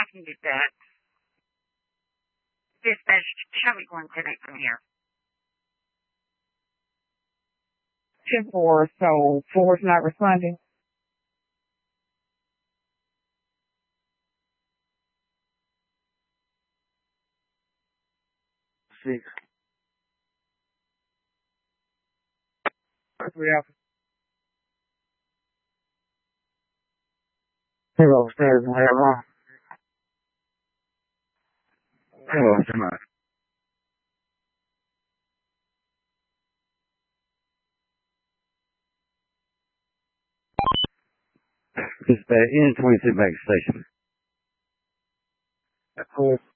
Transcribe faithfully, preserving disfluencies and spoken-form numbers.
can get that. Dispatch, show me one today from here. ten four, so four's not responding. Six. Three Alpha. Hello, upstairs and have on. Hello, tonight. Dispatch, N twenty-two back station. Of course.